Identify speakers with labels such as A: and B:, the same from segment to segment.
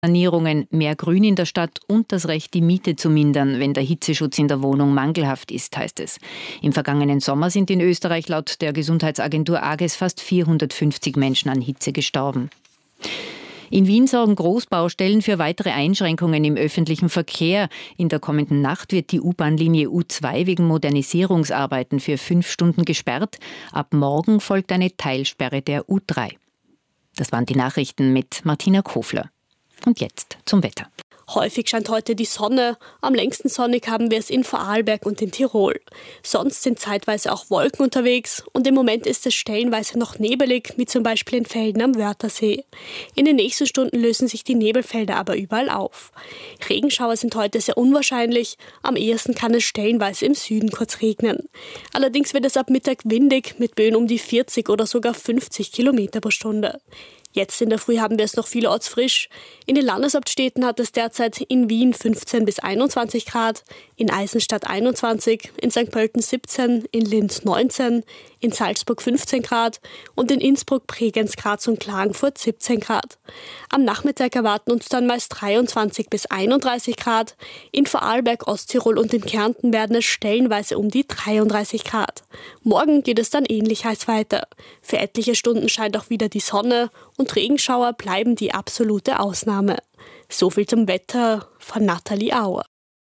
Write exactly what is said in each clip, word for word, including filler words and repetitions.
A: Sanierungen, mehr Grün in der Stadt und das Recht, die Miete zu mindern, wenn der Hitzeschutz in der Wohnung mangelhaft ist, heißt es. Im vergangenen Sommer sind in Österreich laut der Gesundheitsagentur AGES fast vierhundertfünfzig Menschen an Hitze gestorben. In Wien sorgen Großbaustellen für weitere Einschränkungen im öffentlichen Verkehr. In der kommenden Nacht wird die U-Bahn-Linie U zwei wegen Modernisierungsarbeiten für fünf Stunden gesperrt. Ab morgen folgt eine Teilsperre der U drei. Das waren die Nachrichten mit Martina Kofler. Und jetzt zum Wetter.
B: Häufig scheint heute die Sonne. Am längsten sonnig haben wir es in Vorarlberg und in Tirol. Sonst sind zeitweise auch Wolken unterwegs und im Moment ist es stellenweise noch nebelig, wie zum Beispiel in Velden am Wörthersee. In den nächsten Stunden lösen sich die Nebelfelder aber überall auf. Regenschauer sind heute sehr unwahrscheinlich. Am ehesten kann es stellenweise im Süden kurz regnen. Allerdings wird es ab Mittag windig mit Böen um die vierzig oder sogar fünfzig Kilometer pro Stunde. Jetzt in der Früh haben wir es noch vielerorts frisch. In den Landeshauptstädten hat es derzeit in Wien fünfzehn bis einundzwanzig Grad, in Eisenstadt einundzwanzig, in Sankt Pölten siebzehn, in Linz neunzehn, in Salzburg fünfzehn Grad und in Innsbruck, Bregenz, Graz und Klagenfurt siebzehn Grad. Am Nachmittag erwarten uns dann meist dreiundzwanzig bis einunddreißig Grad. In Vorarlberg, Osttirol und in Kärnten werden es stellenweise um die dreiunddreißig Grad. Morgen geht es dann ähnlich heiß weiter. Für etliche Stunden scheint auch wieder die Sonne und Regenschauer bleiben die absolute Ausnahme. So viel zum Wetter von Nathalie Auer.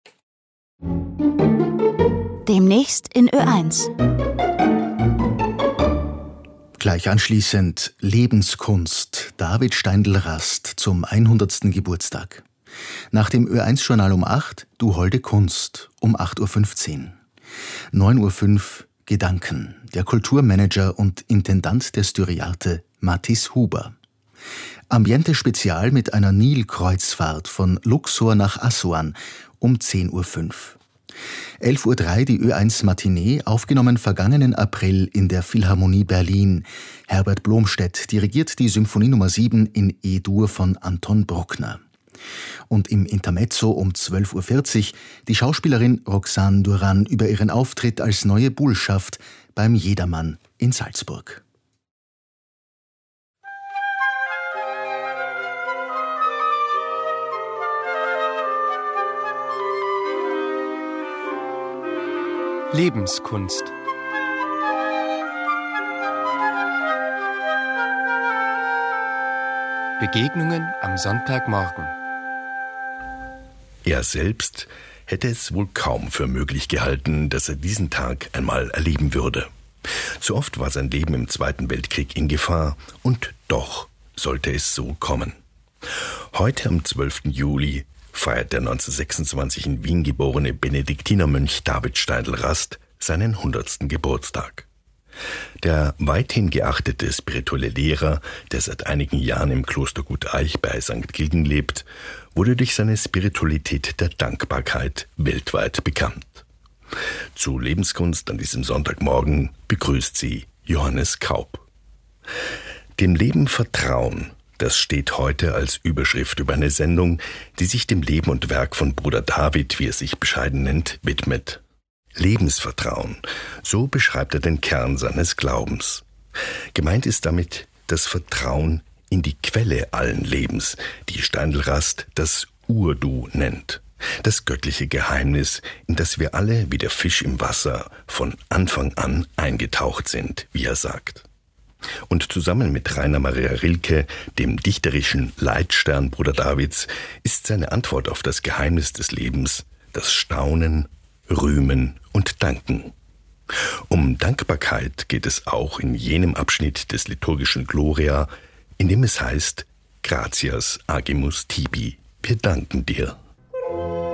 C: Demnächst in Ö eins.
D: Gleich anschließend Lebenskunst, David Steindl-Rast zum hundertsten Geburtstag. Nach dem Ö eins Journal um acht, Du holde Kunst um acht Uhr fünfzehn. neun Uhr fünf, Gedanken, der Kulturmanager und Intendant der Styriarte Mathis Huber. Ambiente Spezial mit einer Nilkreuzfahrt von Luxor nach Assuan um zehn Uhr fünf. elf Uhr drei die Ö eins Matinee, aufgenommen vergangenen April in der Philharmonie Berlin. Herbert Blomstedt dirigiert die Symphonie Nummer sieben in E-Dur von Anton Bruckner. Und im Intermezzo um zwölf Uhr vierzig die Schauspielerin Roxane Duran über ihren Auftritt als neue Bullschaft beim Jedermann in Salzburg.
E: Lebenskunst. Begegnungen am Sonntagmorgen.
F: Er selbst hätte es wohl kaum für möglich gehalten, dass er diesen Tag einmal erleben würde. Zu oft war sein Leben im Zweiten Weltkrieg in Gefahr und doch sollte es so kommen. Heute am zwölften Juli feiert der neunzehnhundertsechsundzwanzig in Wien geborene Benediktinermönch David Steindl-Rast seinen hundertsten Geburtstag. Der weithin geachtete spirituelle Lehrer, der seit einigen Jahren im Kloster Gut Eich bei Sankt Gilgen lebt, wurde durch seine Spiritualität der Dankbarkeit weltweit bekannt. Zu Lebenskunst an diesem Sonntagmorgen begrüßt sie Johannes Kaup. Dem Leben vertrauen, das steht heute als Überschrift über eine Sendung, die sich dem Leben und Werk von Bruder David, wie er sich bescheiden nennt, widmet. Lebensvertrauen, so beschreibt er den Kern seines Glaubens. Gemeint ist damit das Vertrauen in die Quelle allen Lebens, die Steindl-Rast das Urdu nennt. Das göttliche Geheimnis, in das wir alle wie der Fisch im Wasser von Anfang an eingetaucht sind, wie er sagt. Und zusammen mit Rainer Maria Rilke, dem dichterischen Leitstern Bruder Davids, ist seine Antwort auf das Geheimnis des Lebens das Staunen, Rühmen und Danken. Um Dankbarkeit geht es auch in jenem Abschnitt des liturgischen Gloria, in dem es heißt, Gratias agimus tibi, wir danken dir.